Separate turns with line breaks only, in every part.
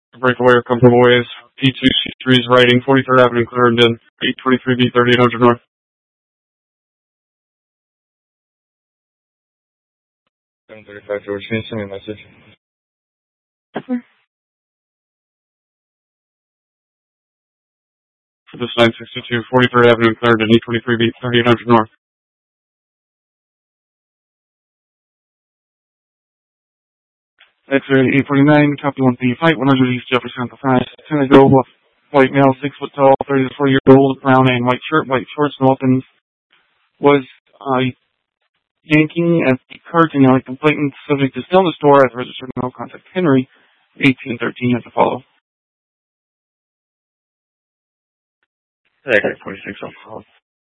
Breakaway or comfortable ways. P2, C3 is writing, 43rd Avenue, Clarendon, 823B, 3800 North.
735 George, can you send me a message?
For this 962, 43rd Avenue, Clarendon, 823B, 3800 North. X-ray 849, copy 1B, flight 100 East Jefferson, France. San Diego, white male, 6 foot tall, 30 to 40 years old, brown and white shirt, white shorts, and weapons. Was yanking at the curtain like complainant subject to still in the store as registered no contact Henry, 1813 has to follow.
X-ray 46, I'll follow.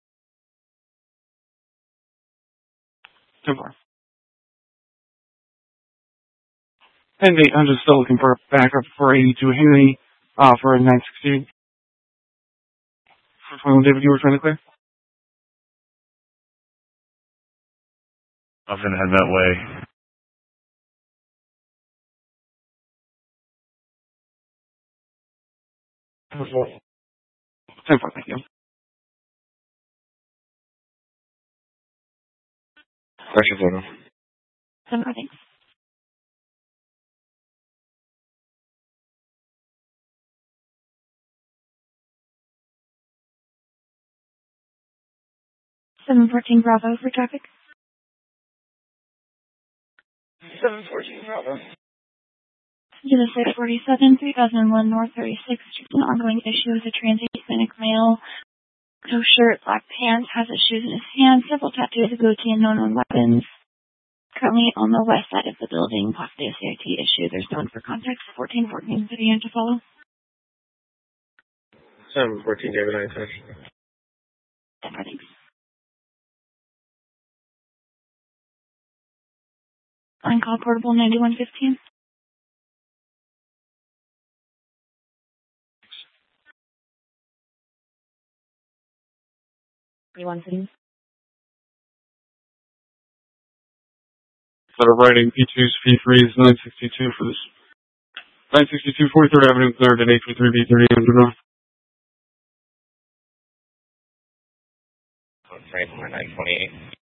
10-4. And 800 still looking for a backup for 82 Henry, for a 960. For 21 David, you were trying to clear?
I'm gonna head that way.
Ten four, thank you.
Pressure photo.
10-4, thanks. Bravo for traffic.
714 Bravo.
Unit 647, 3001 North 36th Street. An ongoing issue with a trans-Hispanic male. No shirt, black pants, has his shoes in his hands, several tattoos, a goatee, and no known weapons. Currently on the west side of the building, possibly a CIT issue. There's no one for context. 1414 Vivian to follow.
714 David, I touch.
10-4, thanks. On call portable 9115.
Instead of writing P2s, P3s, 962 for this. 962, 43rd Avenue, Clarendon, 823B, 3800 North.
Frank, 928.